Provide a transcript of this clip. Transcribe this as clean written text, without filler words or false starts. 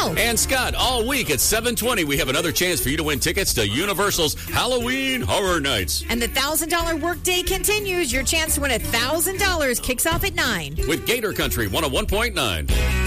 Bill. And Scott, all week at 7:20, we have another chance for you to win tickets to Universal's Halloween Horror Nights. And the $1,000 workday continues. Your chance to win $1,000 kicks off at 9. With Gator Country 101.9.